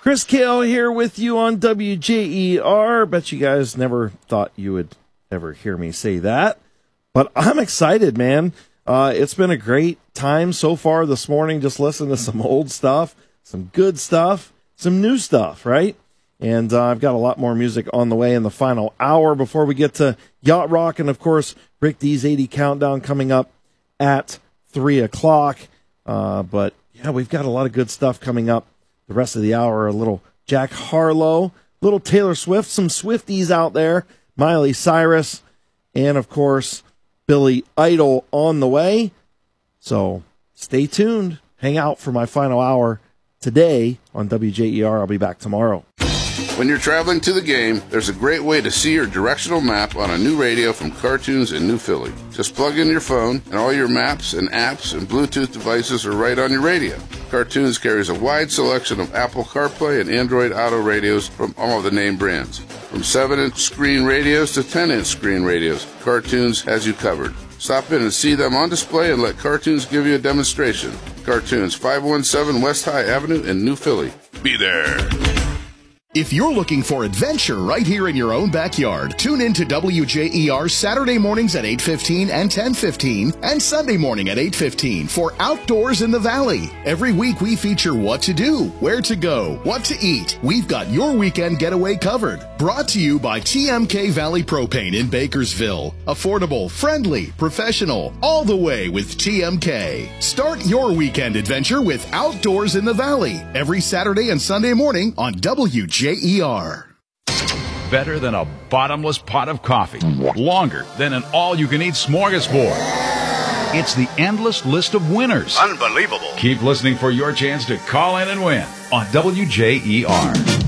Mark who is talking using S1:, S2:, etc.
S1: Chris Kale here with you on WJER. Bet you guys never thought you would ever hear me say that, but I'm excited, man. It's been a great time so far this morning, just listening to some old stuff, some good stuff, some new stuff, right? And I've got a lot more music on the way in the final hour before we get to Yacht Rock and, of course, Rick D's 80 Countdown coming up at 3 o'clock. But, yeah, we've got a lot of good stuff coming up the rest of the hour. A little Jack Harlow, little Taylor Swift, some Swifties out there, Miley Cyrus, and, of course, Billy Idol on the way. So stay tuned. Hang out for my final hour today on WJER. I'll be back tomorrow.
S2: When you're traveling to the game, there's a great way to see your directional map on a new radio from Cartoons in New Philly. Just plug in your phone, and all your maps and apps and Bluetooth devices are right on your radio. Cartoons carries a wide selection of Apple CarPlay and Android Auto radios from all of the name brands. From 7-inch screen radios to 10-inch screen radios, Cartoons has you covered. Stop in and see them on display and let Cartoons give you a demonstration. Cartoons, 517 West High Avenue in New Philly. Be there.
S3: If you're looking for adventure right here in your own backyard, tune in to WJER Saturday mornings at 8:15 and 10:15 and Sunday morning at 8:15 for Outdoors in the Valley. Every week we feature what to do, where to go, what to eat. We've got your weekend getaway covered. Brought to you by TMK Valley Propane in Bakersville. Affordable, friendly, professional, all the way with TMK. Start your weekend adventure with Outdoors in the Valley every Saturday and Sunday morning on WJER.
S4: Better than a bottomless pot of coffee. Longer than an all-you-can-eat smorgasbord. It's the endless list of winners.
S5: Unbelievable.
S4: Keep listening for your chance to call in and win on WJER.